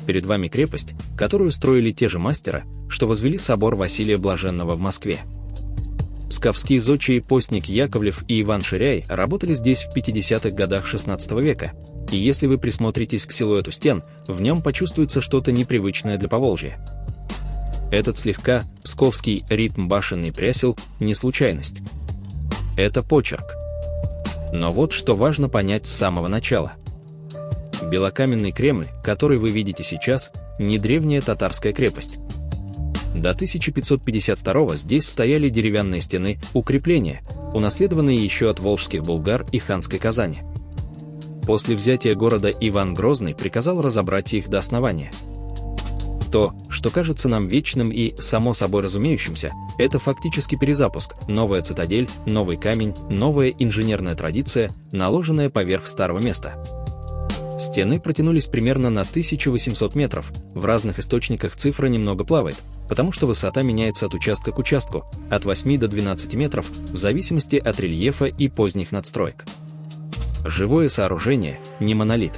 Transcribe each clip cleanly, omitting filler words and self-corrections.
Перед вами крепость, которую строили те же мастера, что возвели собор Василия Блаженного в Москве. Псковские зодчие постник Яковлев и Иван Ширяй работали здесь в 50-х годах XVI века, и если вы присмотритесь к силуэту стен, в нем почувствуется что-то непривычное для Поволжья. Этот слегка псковский ритм башенный прясел – не случайность. Это почерк. Но вот что важно понять с самого начала. Белокаменный Кремль, который вы видите сейчас, не древняя татарская крепость. До 1552-го здесь стояли деревянные стены, укрепления, унаследованные еще от волжских булгар и ханской Казани. После взятия города Иван Грозный приказал разобрать их до основания. То, что кажется нам вечным и само собой разумеющимся, это фактически перезапуск, новая цитадель, новый камень, новая инженерная традиция, наложенная поверх старого места. Стены протянулись примерно на 1800 метров, в разных источниках цифра немного плавает, потому что высота меняется от участка к участку, от 8 до 12 метров, в зависимости от рельефа и поздних надстроек. Живое сооружение, не монолит.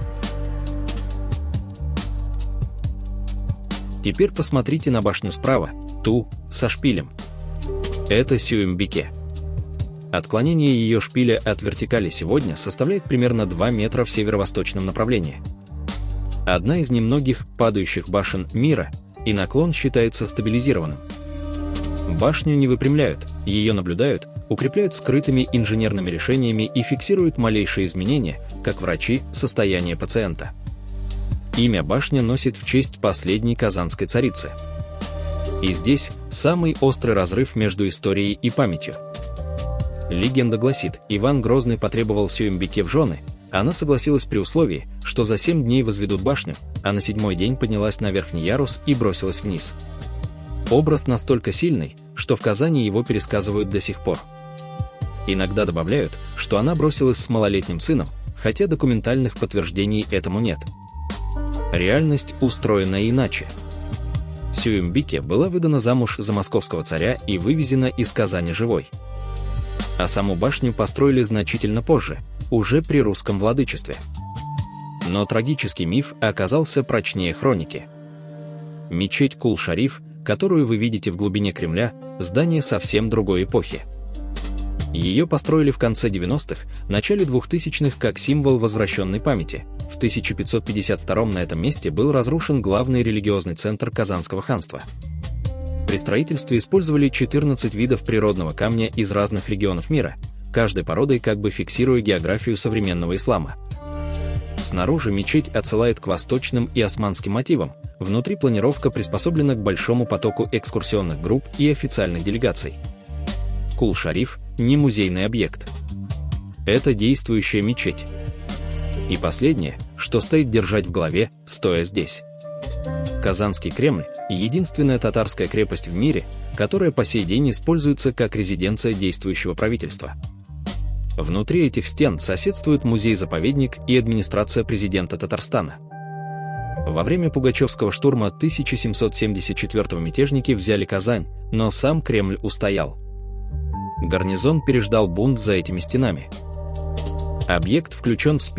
Теперь посмотрите на башню справа, ту, со шпилем. Это Сюембике. Отклонение ее шпиля от вертикали сегодня составляет примерно 2 метра в северо-восточном направлении. Одна из немногих падающих башен мира, и наклон считается стабилизированным. Башню не выпрямляют, ее наблюдают, укрепляют скрытыми инженерными решениями и фиксируют малейшие изменения, как врачи, состояние пациента. Имя башня носит в честь последней казанской царицы. И здесь самый острый разрыв между историей и памятью. Легенда гласит, Иван Грозный потребовал Сюембике в жены, она согласилась при условии, что за 7 дней возведут башню, а на 7-й день поднялась на верхний ярус и бросилась вниз. Образ настолько сильный, что в Казани его пересказывают до сих пор. Иногда добавляют, что она бросилась с малолетним сыном, хотя документальных подтверждений этому нет. Реальность устроена иначе. Сюембике была выдана замуж за московского царя и вывезена из Казани живой. А саму башню построили значительно позже, уже при русском владычестве. Но трагический миф оказался прочнее хроники. Мечеть Кул-Шариф, которую вы видите в глубине Кремля, здание совсем другой эпохи. Ее построили в конце 90-х, начале 2000-х как символ возвращенной памяти. В 1552 на этом месте был разрушен главный религиозный центр Казанского ханства. При строительстве использовали 14 видов природного камня из разных регионов мира, каждой породой как бы фиксируя географию современного ислама. Снаружи мечеть отсылает к восточным и османским мотивам, внутри планировка приспособлена к большому потоку экскурсионных групп и официальных делегаций. Кул-Шариф – не музейный объект. Это действующая мечеть. И последнее, что стоит держать в голове, стоя здесь. Казанский Кремль – единственная татарская крепость в мире, которая по сей день используется как резиденция действующего правительства. Внутри этих стен соседствуют музей-заповедник и администрация президента Татарстана. Во время Пугачевского штурма 1774 мятежники взяли Казань, но сам Кремль устоял. Гарнизон переждал бунт за этими стенами. Объект включен в список